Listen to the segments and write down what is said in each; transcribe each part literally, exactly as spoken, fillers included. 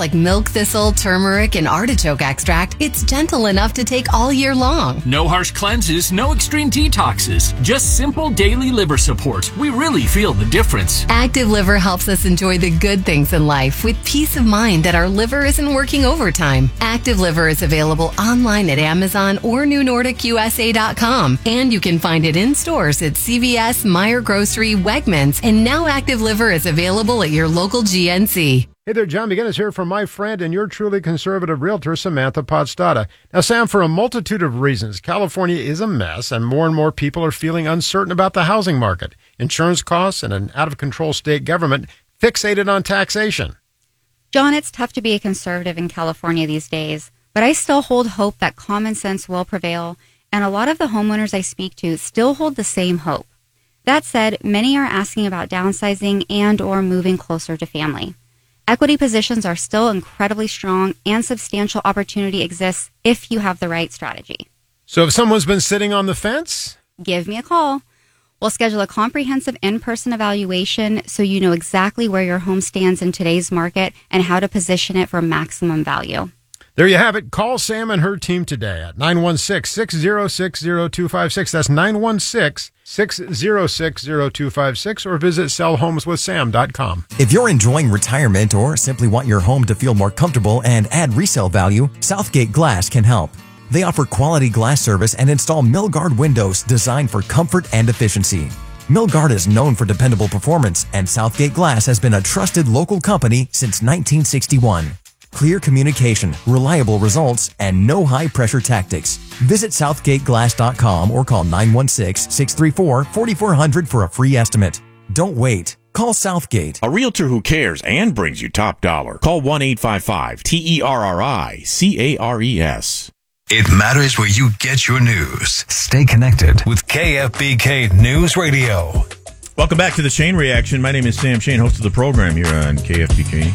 like milk thistle, turmeric, and artichoke extract, it's gentle enough to take all year long. No harsh cleanses, no extreme detoxes. Just simple daily liver support. We really feel the difference. Active Liver helps us enjoy the good things in life with peace of mind that our liver isn't working overtime. Active Liver is available online at Amazon or new nordic u s a dot com. And you can find it in stores at C V S, Meijer Grocery, Wegmans, and now Active Liver is available at your local G N C. Hey there, John McGinnis here from my friend and your truly conservative realtor, Samantha Podstata. Now, Sam, for a multitude of reasons, California is a mess, and more and more people are feeling uncertain about the housing market, insurance costs, and an out-of-control state government fixated on taxation. John, it's tough to be a conservative in California these days, but I still hold hope that common sense will prevail, and a lot of the homeowners I speak to still hold the same hope. That said, many are asking about downsizing and or moving closer to family. Equity positions are still incredibly strong, and substantial opportunity exists if you have the right strategy. So if someone's been sitting on the fence? Give me a call. We'll schedule a comprehensive in-person evaluation so you know exactly where your home stands in today's market and how to position it for maximum value. There you have it. Call Sam and her team today at nine one six, six zero six, zero two five six. That's nine one six, six zero six, zero two five six, or visit sell homes with sam dot com. If you're enjoying retirement or simply want your home to feel more comfortable and add resale value, Southgate Glass can help. They offer quality glass service and install Milgard windows designed for comfort and efficiency. Milgard is known for dependable performance, and Southgate Glass has been a trusted local company since nineteen sixty-one. Clear communication, reliable results, and no high-pressure tactics. Visit southgate glass dot com or call nine one six, six three four, four four zero zero for a free estimate. Don't wait. Call Southgate. A realtor who cares and brings you top dollar. Call one eight five five T E R R I C A R E S. It matters where you get your news. Stay connected with K F B K News Radio. Welcome back to the Shane Reaction. My name is Sam Shane, host of the program here on K F B K.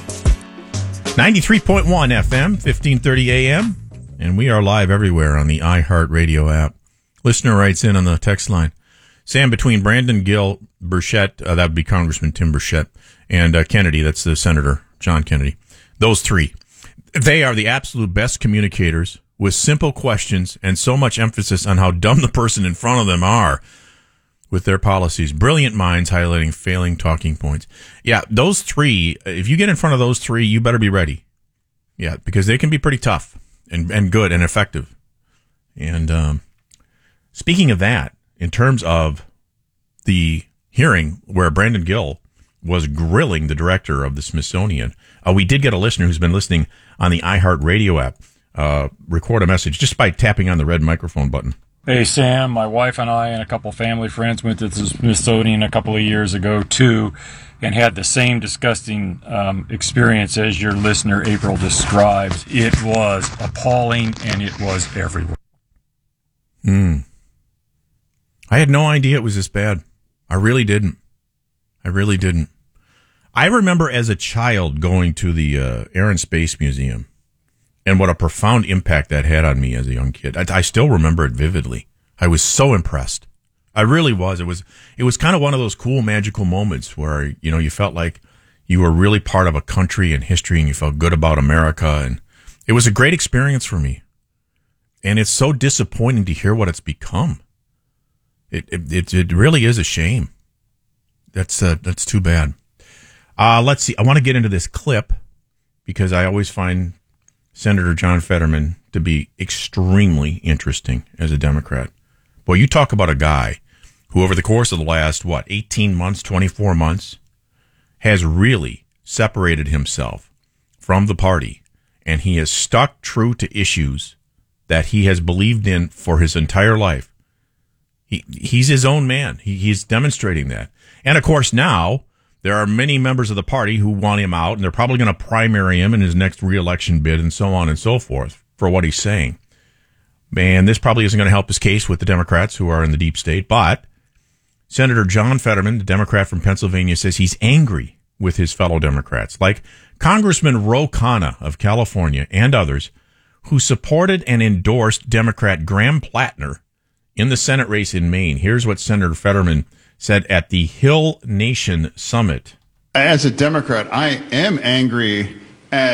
ninety-three point one F M, fifteen thirty A M, and we are live everywhere on the iHeartRadio app. Listener writes in on the text line, Sam, between Brandon Gill, Burchett, uh, that would be Congressman Tim Burchett, and uh, Kennedy, that's the Senator John Kennedy, those three, they are the absolute best communicators with simple questions and so much emphasis on how dumb the person in front of them are with their policies. Brilliant minds highlighting failing talking points. Yeah, those three, if you get in front of those three, you better be ready. Yeah, because they can be pretty tough and, and good and effective. And um, speaking of that, in terms of the hearing where Brandon Gill was grilling the director of the Smithsonian, uh, we did get a listener who's been listening on the iHeartRadio app uh, record a message just by tapping on the red microphone button. Hey, Sam, my wife and I and a couple family friends went to the Smithsonian a couple of years ago, too, and had the same disgusting um, experience as your listener, April, describes. It was appalling, and it was everywhere. Hmm. I had no idea it was this bad. I really didn't. I really didn't. I remember as a child going to the uh, Air and Space Museum, and what a profound impact that had on me as a young kid. I, I still remember it vividly. I was so impressed. I really was. It was it was kind of one of those cool, magical moments where, you know, you felt like you were really part of a country and history, and you felt good about America. And it was a great experience for me. And it's so disappointing to hear what it's become. It it it, it really is a shame. That's uh, that's too bad. Uh, let's see. I want to get into this clip because I always find Senator John Fetterman to be extremely interesting as a Democrat. Boy, you talk about a guy who over the course of the last, what, eighteen months, twenty-four months, has really separated himself from the party, and he has stuck true to issues that he has believed in for his entire life. He He's his own man. He, he's demonstrating that. And, of course, now there are many members of the party who want him out, and they're probably going to primary him in his next re-election bid and so on and so forth for what he's saying. Man, this probably isn't going to help his case with the Democrats who are in the deep state, but Senator John Fetterman, the Democrat from Pennsylvania, says he's angry with his fellow Democrats, like Congressman Ro Khanna of California and others who supported and endorsed Democrat Graham Plattner in the Senate race in Maine. Here's what Senator Fetterman said at the Hill Nation Summit. As a Democrat, I am angry